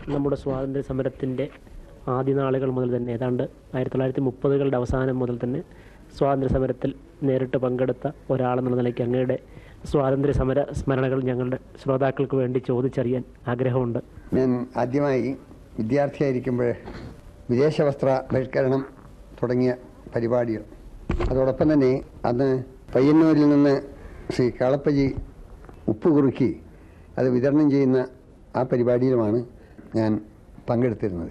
നമ്മുടെ സ്വാതന്ത്ര്യ സമരത്തിൻ്റെ ആദ്യ നാളുകൾ മുതൽ തന്നെ ഏതാണ്ട് 1930കളുടെ അവസാനം മുതൽ തന്നെ സ്വാതന്ത്ര്യ സമരത്തിൽ നേരിട്ട് പങ്കെടുത്ത ഒരാളെന്നുള്ള നിലയ്ക്ക് അങ്ങയുടെ സ്വാതന്ത്ര്യ സമര സ്മരണകൾ ഞങ്ങളുടെ ശ്രോതാക്കൾക്ക് വേണ്ടി ചോദിച്ചറിയാൻ ആഗ്രഹമുണ്ട്. ഞാൻ ആദ്യമായി വിദ്യാർത്ഥിയായിരിക്കുമ്പോൾ വിദേശ വസ്ത്ര ബഹിഷ്കരണം തുടങ്ങിയ പരിപാടികൾ, അതോടൊപ്പം തന്നെ അന്ന് പയ്യന്നൂരിൽ നിന്ന് ശ്രീ കാളപ്പജി ഉപ്പ് കുറുക്കി അത് വിതരണം ചെയ്യുന്ന ആ പരിപാടിയിലുമാണ് ഞാൻ പങ്കെടുത്തിരുന്നത്.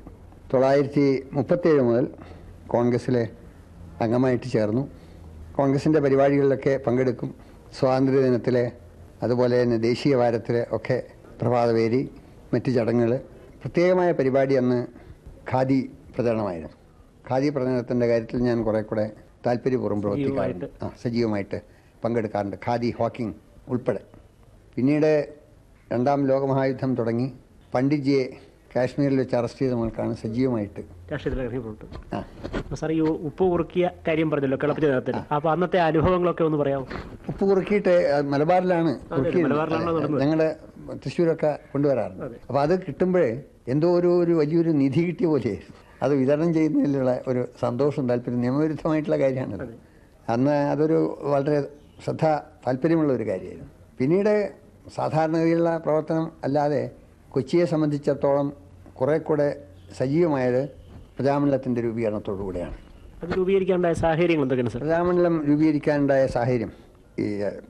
1937 മുതൽ കോൺഗ്രസ്സിലെ അംഗമായിട്ട് ചേർന്നു. കോൺഗ്രസിൻ്റെ പരിപാടികളിലൊക്കെ പങ്കെടുക്കും. സ്വാതന്ത്ര്യ ദിനത്തിലെ അതുപോലെ തന്നെ ദേശീയ വാരത്തിലെ ഒക്കെ പ്രഭാതപേരി, മറ്റ് ചടങ്ങുകൾ, പ്രത്യേകമായ പരിപാടി അന്ന് ഖാദി പ്രചരണമായിരുന്നു. ഖാദി പ്രചരണത്തിൻ്റെ കാര്യത്തിൽ ഞാൻ കുറേ കൂടെ താല്പര്യപൂർവ്വം പ്രവർത്തിക്കാറുണ്ട്, സജീവമായിട്ട് പങ്കെടുക്കാറുണ്ട്, ഖാദി ഹോക്കിംഗ് ഉൾപ്പെടെ. പിന്നീട് രണ്ടാം ലോകമഹായുദ്ധം തുടങ്ങി പണ്ഡിറ്റ്ജിയെ കാശ്മീരിൽ വെച്ച് അറസ്റ്റ് ചെയ്ത നമ്മൾക്കാണ് സജീവമായിട്ട് സാർ ഈ ഉപ്പ് കുറുക്കിയ കാര്യം പറഞ്ഞല്ലോ കളപ്പറ്റ നേരത്തിൽ. അപ്പോൾ അന്നത്തെ അനുഭവങ്ങളൊക്കെ ഒന്ന് പറയാമോ? ഉപ്പ് കുറുക്കിയിട്ട് മലബാറിലാണ് ഞങ്ങളുടെ തൃശ്ശൂരൊക്കെ കൊണ്ടുവരാറുണ്ട്. അപ്പോൾ അത് കിട്ടുമ്പോഴേ എന്തോ ഒരു വലിയൊരു നിധി കിട്ടിയ പോലെ അത് വിതരണം ചെയ്യുന്നതിലുള്ള ഒരു സന്തോഷം, താല്പര്യം നിയമവിരുദ്ധമായിട്ടുള്ള കാര്യമാണത്. അന്ന് അതൊരു വളരെ താല്പര്യമുള്ള ഒരു കാര്യമായിരുന്നു. പിന്നീട് സാധാരണഗതിയിലുള്ള പ്രവർത്തനം അല്ലാതെ കൊച്ചിയെ സംബന്ധിച്ചിടത്തോളം കുറേ കൂടെ സജീവമായത് പ്രജാമണ്ഡലത്തിൻ്റെ രൂപീകരണത്തോടുകൂടെയാണ്. അത് രൂപീകരിക്കാനുണ്ടായ സാഹചര്യങ്ങൾ എന്തൊക്കെയാണ് സാർ? പ്രജാമണ്ഡലം രൂപീകരിക്കാനുണ്ടായ സാഹചര്യം ഈ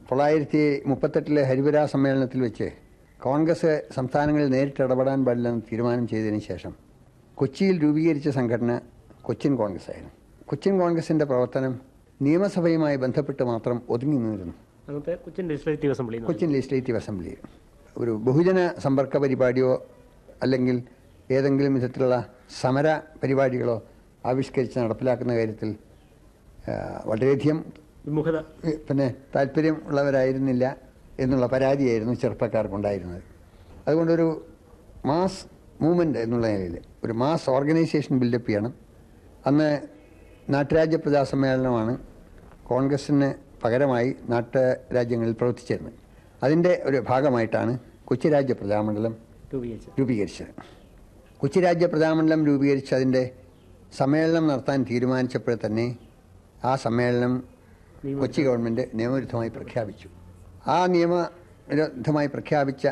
1938 ഹരിപുര സമ്മേളനത്തിൽ വെച്ച് കോൺഗ്രസ് സംസ്ഥാനങ്ങളിൽ നേരിട്ട് ഇടപെടാൻ പാടില്ലെന്ന് തീരുമാനം ചെയ്തതിന് ശേഷം കൊച്ചിയിൽ രൂപീകരിച്ച സംഘടന കൊച്ചിൻ കോൺഗ്രസ് ആയിരുന്നു. കൊച്ചിൻ കോൺഗ്രസിൻ്റെ പ്രവർത്തനം നിയമസഭയുമായി ബന്ധപ്പെട്ട് മാത്രം ഒതുങ്ങി നിന്നിരുന്നു. കൊച്ചിൻ ലെജിസ്ലേറ്റീവ് അസംബ്ലി ഒരു ബഹുജന സമ്പർക്ക പരിപാടിയോ അല്ലെങ്കിൽ ഏതെങ്കിലും വിധത്തിലുള്ള സമര പരിപാടികളോ ആവിഷ്കരിച്ച് നടപ്പിലാക്കുന്ന കാര്യത്തിൽ വളരെയധികം താല്പര്യം ഉള്ളവരായിരുന്നില്ല എന്നുള്ള പരാതിയായിരുന്നു ചെറുപ്പക്കാർക്കുണ്ടായിരുന്നത്. അതുകൊണ്ടൊരു മാസ് മൂവ്മെൻറ്റ് എന്നുള്ള നിലയിൽ ഒരു മാസ് ഓർഗനൈസേഷൻ ബിൽഡപ്പ് ചെയ്യണം. അന്ന് നാട്ടുരാജ്യ പ്രജാസമ്മേളനമാണ് കോൺഗ്രസിന് പകരമായി നാട്ടുരാജ്യങ്ങളിൽ പ്രവർത്തിച്ചിരുന്നത്. അതിൻ്റെ ഒരു ഭാഗമായിട്ടാണ് കൊച്ചി രാജ്യ പ്രജാമണ്ഡലം രൂപീകരിച്ചത്. കൊച്ചി രാജ്യ പ്രജാമണ്ഡലം രൂപീകരിച്ച് അതിൻ്റെ സമ്മേളനം നടത്താൻ തീരുമാനിച്ചപ്പോൾ തന്നെ ആ സമ്മേളനം കൊച്ചി ഗവൺമെൻറ് നിയമവിരുദ്ധമായി പ്രഖ്യാപിച്ചു. ആ നിയമവിരുദ്ധമായി പ്രഖ്യാപിച്ച